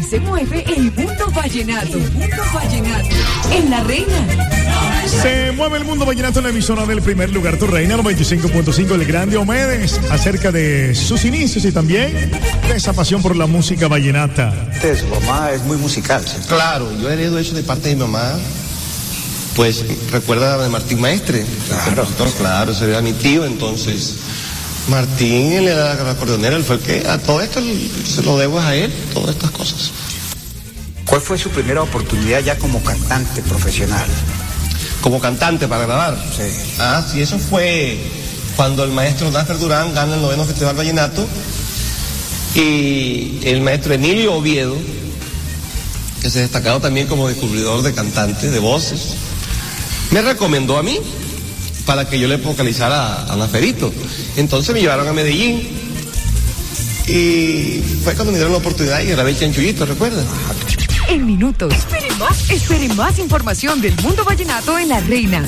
se mueve el mundo vallenato. El mundo vallenato. En La Reina. Se mueve el mundo vallenato en la emisora del primer lugar, Tu Reina 95.5, el Grande Omedes, acerca de sus inicios y también de esa pasión por la música vallenata. Su mamá es muy musical, ¿sí? Claro, yo heredo eso de parte de mi mamá. Pues recuerda de Martín Maestre. Claro, ese era mi tío, entonces Martín, él era la acordeonera, él fue el que a todo esto se lo debo a él, todas estas cosas. ¿Cuál fue su primera oportunidad ya como cantante profesional? Como cantante para grabar. Sí. Sí, eso fue cuando el maestro Náfer Durán gana el 9º Festival Vallenato y el maestro Emilio Oviedo, que se ha destacado también como descubridor de cantantes, de voces, me recomendó a mí para que yo le vocalizara a Naferito. Entonces me llevaron a Medellín y fue cuando me dieron la oportunidad y grabé el Chanchullito, ¿recuerdas? En minutos. Espere más información del mundo vallenato en La Reina.